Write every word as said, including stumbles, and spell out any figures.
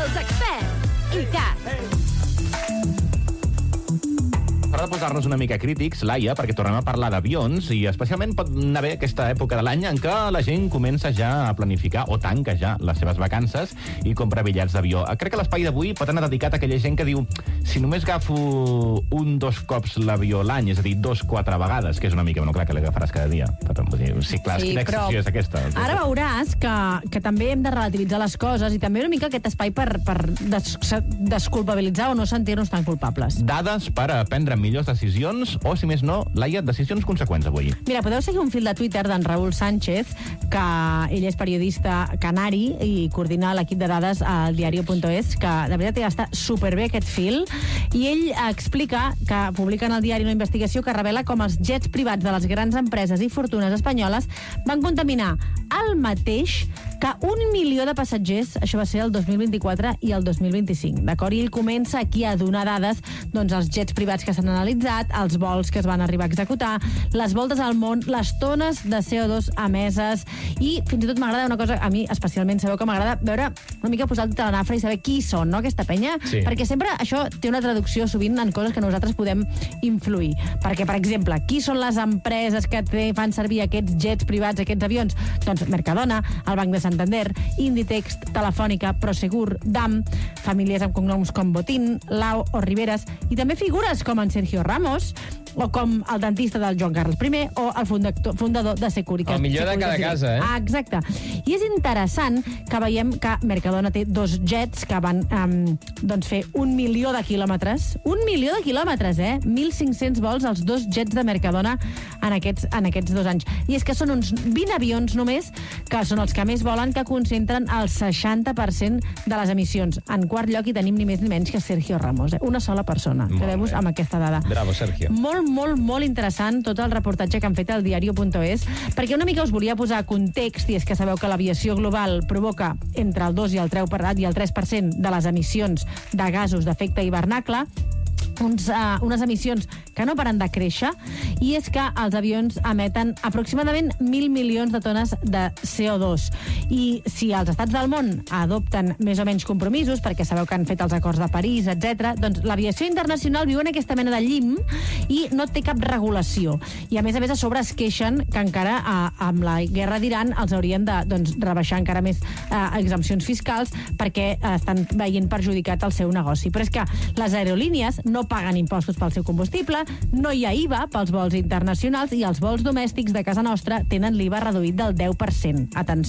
els experts. ICAT. Per de posar-nos una mica crítics, Laia, perquè tornem a parlar d'avions, i especialment pot anar bé aquesta època de l'any en què la gent comença ja a planificar o tanca ja les seves vacances i compra bitllets d'avió. Crec que l'espai d'avui pot anar dedicat a aquella gent que diu si només agafo un, dos cops l'avió l'any, és a dir, dos, quatre vegades, que és una mica, bueno, clar, que l'agafaràs cada dia. Però, sí, clar, Sí, quina però excepció és aquesta? ara veuràs que, que també hem de relativitzar les coses i també una mica aquest espai per, per des, desculpabilitzar o no sentir-nos tan culpables. Dades per a prendre millors decisions, o, si més no, Laia, decisions conseqüents avui. Mira, podeu seguir un fil de Twitter d'en Raül Sánchez, que ell és periodista canari i coordina l'equip de dades al diario punto es, que de veritat ja està superbé aquest fil, i ell explica que publica en el diari una investigació que revela com els jets privats de les grans empreses i fortunes espanyoles van contaminar el mateix que un milió de passatgers, això va ser el dos mil vint-i-quatre i el dos mil vint-i-cinc, d'acord? I ell comença aquí a donar dades, doncs, els jets privats que s'han analitzat, els vols que es van arribar a executar, les voltes al món, les tones de C O dos emeses, i fins i tot m'agrada una cosa, a mi especialment sabeu que m'agrada veure una mica posar el dit a la nafra i saber qui són, no?, aquesta penya, Sí. perquè sempre això té una traducció sovint en coses que nosaltres podem influir. Perquè, per exemple, qui són les empreses que fan servir aquests jets privats, aquests avions? Doncs Mercadona, el Banc de Santander, Inditex, Telefònica, Prosegur, D A M, famílies amb cognoms com Botín, Lau o Riveras, i també figures com en Sergio Ramos, o com el dentista del Joan Carles I, o el fundador, fundador de Securitas. El millor de cada casa, eh? Ah, exacte. I és interessant que veiem que Mercadona té dos jets que van um, doncs fer un milió de quilòmetres. Un milió de quilòmetres, eh? mil cinc-cents vols als dos jets de Mercadona en aquests, en aquests dos anys. I és que són uns vint avions només, que són els que més volen, que concentren el seixanta per cent de les emissions. En quart lloc hi tenim ni més ni menys que Sergio Ramos, eh? Una sola persona. Quedem-vos amb aquesta dada. Bravo, Sergio. Molt, molt, molt interessant tot el reportatge que han fet al diario punto es, perquè una mica us volia posar context, i és que sabeu que l'aviació global provoca entre el dos i el tres per cent de les emissions de gasos d'efecte hivernacle, uns, uh, unes emissions que no paren de créixer, i és que els avions emeten aproximadament mil milions de tones de C O dos. I si els estats del món adopten més o menys compromisos, perquè sabeu que han fet els acords de París, etcètera, doncs l'aviació internacional viu en aquesta mena de llim i no té cap regulació. I a més a més a sobre es queixen que encara uh, amb la guerra d'Iran els haurien de doncs, rebaixar encara més uh, exempcions fiscals perquè uh, estan veient perjudicat el seu negoci. Però és que les aerolínies no paguen impostos pel seu combustible, no hi ha I V A pels vols internacionals i els vols domèstics de casa nostra tenen l'I V A reduït del deu per cent. Atenció.